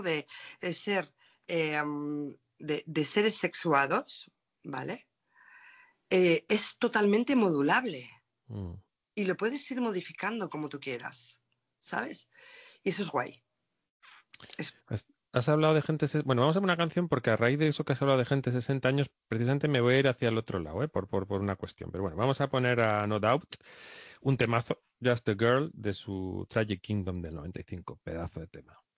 de ser de seres sexuados, ¿vale? Es totalmente modulable y lo puedes ir modificando como tú quieras, ¿sabes? Y eso es guay. Has hablado de gente... Bueno, vamos a ver una canción porque a raíz de eso que has hablado de gente de 60 años, precisamente me voy a ir hacia el otro lado, por una cuestión. Pero bueno, vamos a poner a No Doubt un temazo, Just a Girl, de su Tragic Kingdom del 95. Pedazo de tema.